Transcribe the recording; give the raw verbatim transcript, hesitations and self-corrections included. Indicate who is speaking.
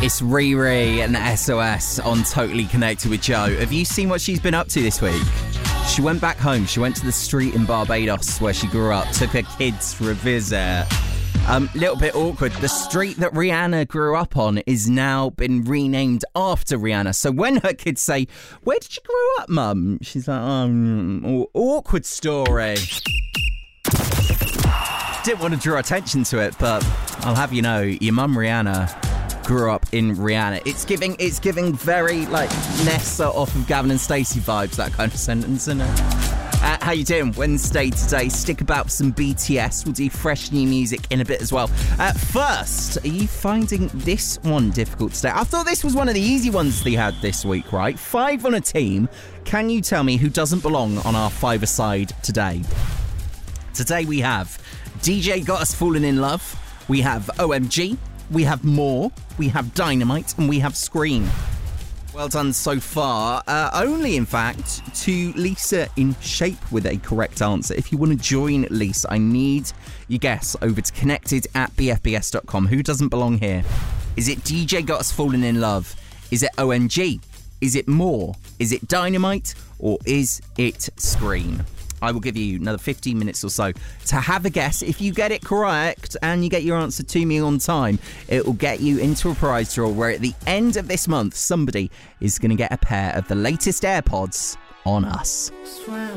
Speaker 1: It's Riri and S O S on Totally Connected with Joe. Have you seen what she's been up to this week? She went back home. She went to the street in Barbados where she grew up, took her kids for a visit. Um, little bit awkward. The street that Rihanna grew up on is now been renamed after Rihanna. So when her kids say, "Where did you grow up, Mum?" She's like, um, awkward story. Didn't want to draw attention to it, but I'll have you know, your mum Rihanna grew up in Rihanna. It's giving, it's giving very like Nessa off of Gavin and Stacey vibes. That kind of sentence, isn't it? Uh, how you doing? Wednesday today. Stick about some B T S. We'll do fresh new music in a bit as well. Uh, first, are you finding this one difficult today? I thought this was one of the easy ones they had this week, right? Five on a team. Can you tell me who doesn't belong on our five-a-side today? Today we have D J Got Us Falling in Love. We have O M G. We have More. We have Dynamite. And we have Scream. Well done so far. Uh, only, in fact, to Lisa in Shape with a correct answer. If you want to join Lisa, I need your guess over to connected at b f b s dot com. Who doesn't belong here? Is it D J Got Us Falling in Love? Is it O M G? Is it More? Is it Dynamite? Or is it Scream? I will give you another fifteen minutes or so to have a guess. If you get it correct and you get your answer to me on time, it will get you into a prize draw where at the end of this month, somebody is going to get a pair of the latest AirPods on us.